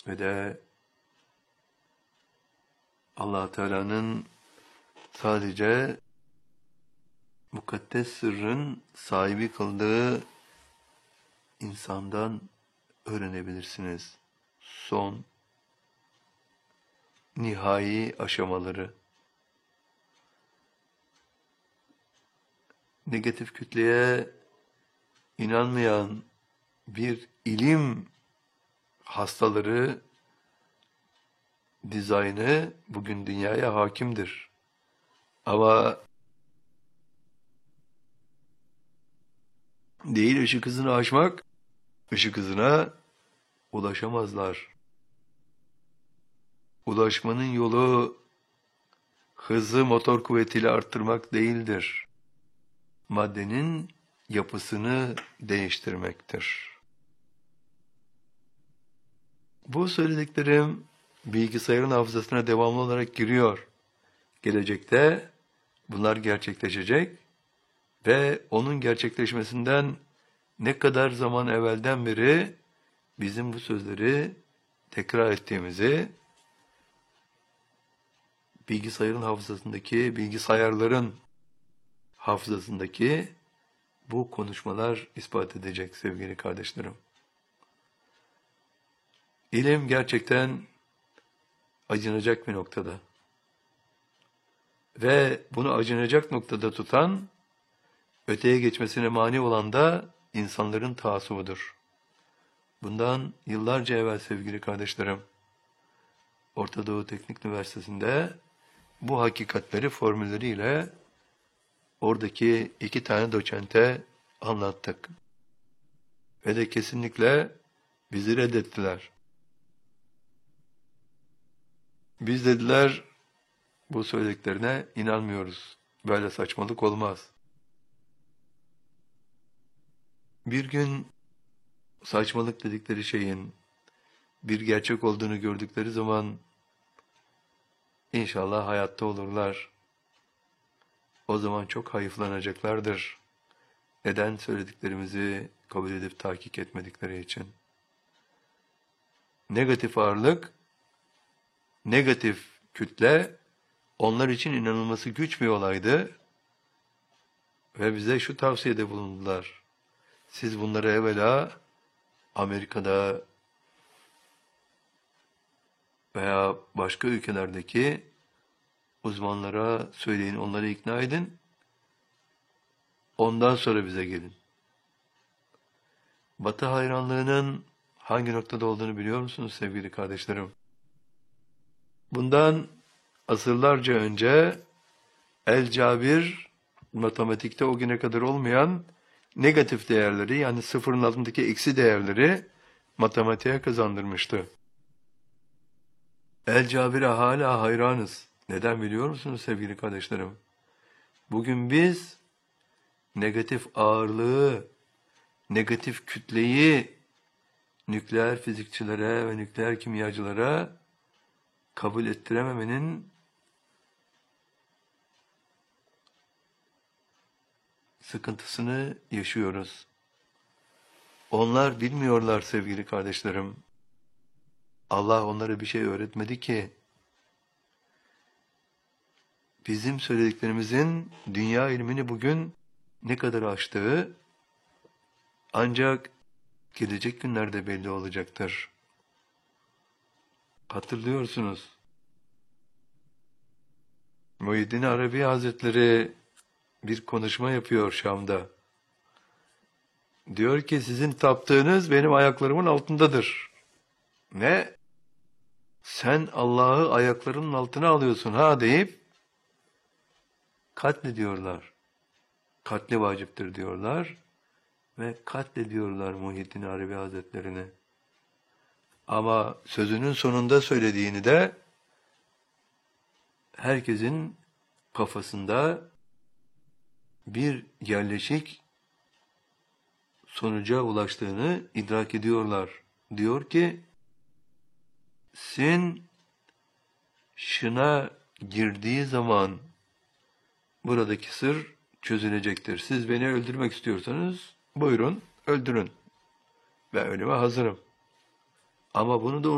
ve de Allah Teala'nın sadece mukaddes sırrın sahibi kıldığı insandan öğrenebilirsiniz. Son, nihai aşamaları. Negatif kütleye inanmayan bir ilim hastaları dizaynı bugün dünyaya hakimdir. Ama değil ışık hızını aşmak, ışık hızına ulaşamazlar. Ulaşmanın yolu hızı motor kuvvetiyle arttırmak değildir. Maddenin yapısını değiştirmektir. Bu söylediklerim bilgisayarın hafızasına devamlı olarak giriyor. Gelecekte bunlar gerçekleşecek ve onun gerçekleşmesinden ne kadar zaman evvelden beri bizim bu sözleri tekrar ettiğimizi, bilgisayarların hafızasındaki bu konuşmalar ispat edecek sevgili kardeşlerim. İlim gerçekten acınacak bir noktada. Ve bunu acınacak noktada tutan, öteye geçmesine mani olan da insanların taassubudur. Bundan yıllarca evvel sevgili kardeşlerim, Orta Doğu Teknik Üniversitesi'nde bu hakikatleri formülleriyle oradaki 2 tane doçente anlattık. Ve de kesinlikle bizi reddettiler. Biz dediler, bu söylediklerine inanmıyoruz. Böyle saçmalık olmaz. Bir gün saçmalık dedikleri şeyin bir gerçek olduğunu gördükleri zaman inşallah hayatta olurlar. O zaman çok hayıflanacaklardır. Neden söylediklerimizi kabul edip tahkik etmedikleri için? Negatif ağırlık, negatif kütle onlar için inanılması güç bir olaydı ve bize şu tavsiyede bulundular. Siz bunları evvela Amerika'da veya başka ülkelerdeki uzmanlara söyleyin, onları ikna edin. Ondan sonra bize gelin. Batı hayranlığının hangi noktada olduğunu biliyor musunuz sevgili kardeşlerim? Bundan asırlarca önce El-Cabir, matematikte o güne kadar olmayan negatif değerleri, yani sıfırın altındaki eksi değerleri matematiğe kazandırmıştı. El-Cabir'e hala hayranız. Neden biliyor musunuz sevgili kardeşlerim? Bugün biz negatif ağırlığı, negatif kütleyi nükleer fizikçilere ve nükleer kimyacılara kabul ettirememenin sıkıntısını yaşıyoruz. Onlar bilmiyorlar sevgili kardeşlerim. Allah onlara bir şey öğretmedi ki. Bizim söylediklerimizin dünya ilmini bugün ne kadar aştığı ancak gelecek günlerde belli olacaktır. Hatırlıyorsunuz. Muhyiddin Arabi Hazretleri bir konuşma yapıyor Şam'da. Diyor ki sizin taptığınız benim ayaklarımın altındadır. Ne? Sen Allah'ı ayaklarının altına alıyorsun ha deyip katlediyorlar. Katli vaciptir diyorlar ve katlediyorlar Muhyiddin Arabi Hazretlerini. Ama sözünün sonunda söylediğini de herkesin kafasında bir yerleşik sonuca ulaştığını idrak ediyorlar. Diyor ki, sin şına girdiği zaman buradaki sır çözülecektir. Siz beni öldürmek istiyorsanız buyurun öldürün. Ben ölüme hazırım. Ama bunu da